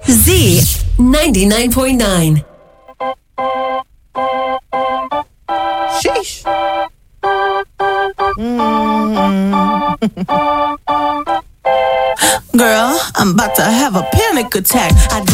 Z 99.9. Sheesh. Girl, I'm about to have a panic attack. I